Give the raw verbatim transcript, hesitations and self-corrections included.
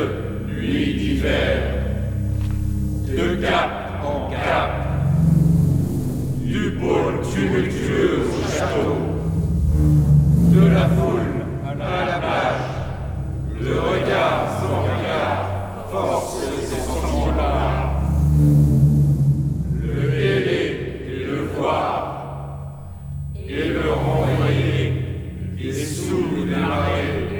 nuit d'hiver, de cap en cap, du pôle tumultueux au château, de la foule à la plage, le regard sans regard force ces sentiments-là. Le aimer et le voir, et le renvoyer des sous des marées.